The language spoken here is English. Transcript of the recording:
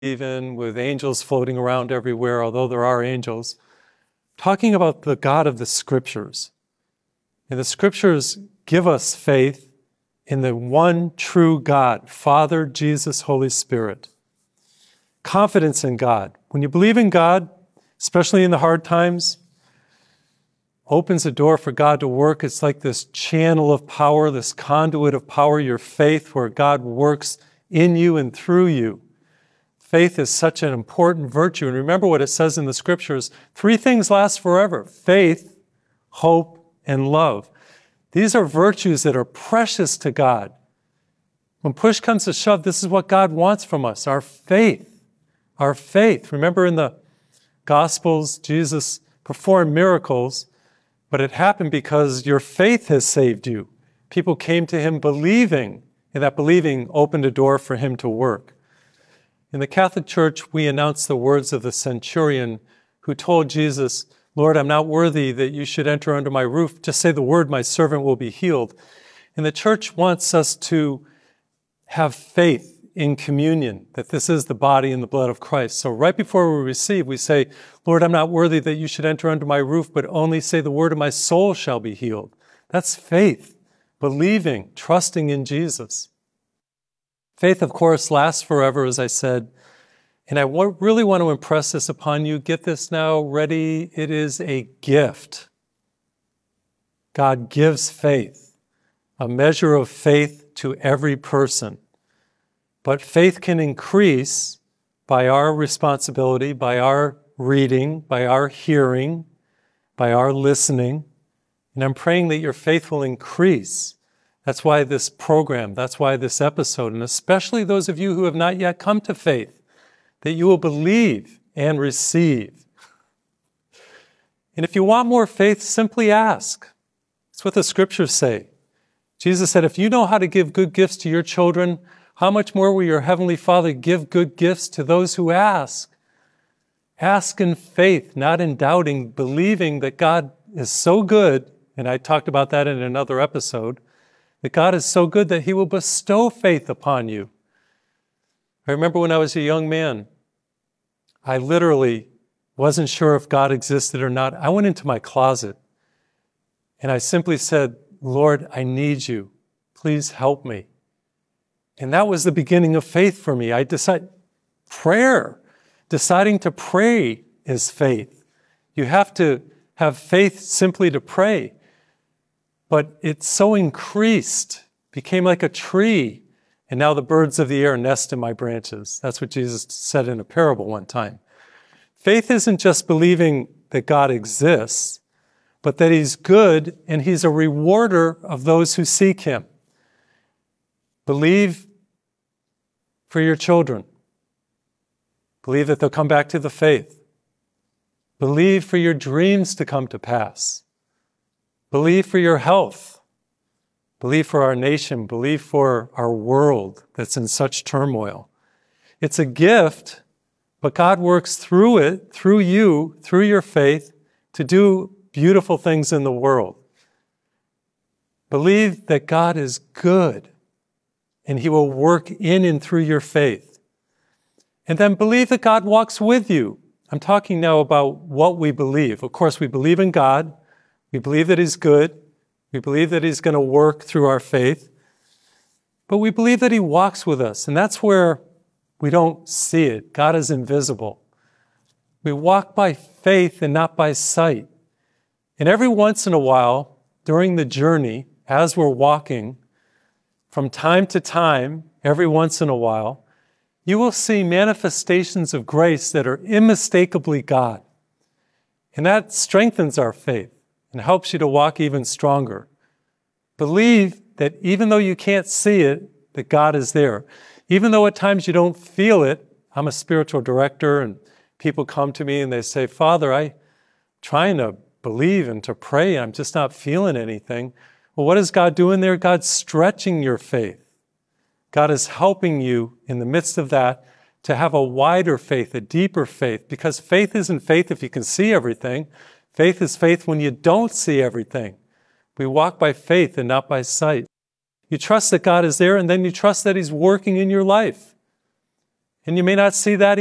even with angels floating around everywhere, although there are angels, talking about the God of the Scriptures. And the Scriptures give us faith in the one true God, Father, Jesus, Holy Spirit. Confidence in God. When you believe in God, especially in the hard times, opens a door for God to work. It's like this channel of power, this conduit of power, your faith, where God works in you and through you. Faith is such an important virtue. And remember what it says in the Scriptures. 3 things last forever: faith, hope, and love. These are virtues that are precious to God. When push comes to shove, this is what God wants from us, our faith. Our faith. Remember in the Gospels, Jesus performed miracles, but it happened because your faith has saved you. People came to him believing, and that believing opened a door for him to work. In the Catholic Church, we announce the words of the centurion who told Jesus, "Lord, I'm not worthy that you should enter under my roof. Just say the word, my servant will be healed." And the Church wants us to have faith in communion, that this is the body and the blood of Christ. So right before we receive, we say, "Lord, I'm not worthy that you should enter under my roof, but only say the word and my soul shall be healed." That's faith, believing, trusting in Jesus. Faith, of course, lasts forever, as I said. And I really want to impress this upon you. Get this now ready. It is a gift. God gives faith, a measure of faith to every person. But faith can increase by our responsibility, by our reading, by our hearing, by our listening. And I'm praying that your faith will increase. That's why this program, that's why this episode, and especially those of you who have not yet come to faith, that you will believe and receive. And if you want more faith, simply ask. It's what the Scriptures say. Jesus said, if you know how to give good gifts to your children, how much more will your Heavenly Father give good gifts to those who ask? Ask in faith, not in doubting, believing that God is so good, and I talked about that in another episode, that God is so good that He will bestow faith upon you. I remember when I was a young man, I literally wasn't sure if God existed or not. I went into my closet and I simply said, "Lord, I need you. Please help me." And that was the beginning of faith for me. I decided, deciding to pray is faith. You have to have faith simply to pray. But it so increased, became like a tree, and now the birds of the air nest in my branches. That's what Jesus said in a parable one time. Faith isn't just believing that God exists, but that He's good and He's a rewarder of those who seek Him. Believe for your children. Believe that they'll come back to the faith. Believe for your dreams to come to pass. Believe for your health. Believe for our nation. Believe for our world that's in such turmoil. It's a gift, but God works through it, through you, through your faith, to do beautiful things in the world. Believe that God is good, and He will work in and through your faith. And then believe that God walks with you. I'm talking now about what we believe. Of course, we believe in God. We believe that He's good. We believe that He's going to work through our faith. But we believe that He walks with us, and that's where we don't see it. God is invisible. We walk by faith and not by sight. And every once in a while, during the journey, as we're walking, from time to time, every once in a while, you will see manifestations of grace that are unmistakably God. And that strengthens our faith and helps you to walk even stronger. Believe that even though you can't see it, that God is there. Even though at times you don't feel it. I'm a spiritual director, and people come to me and they say, "Father, I'm trying to believe and to pray, I'm just not feeling anything." Well, what is God doing there? God's stretching your faith. God is helping you in the midst of that to have a wider faith, a deeper faith, because faith isn't faith if you can see everything. Faith is faith when you don't see everything. We walk by faith and not by sight. You trust that God is there, and then you trust that He's working in your life. And you may not see that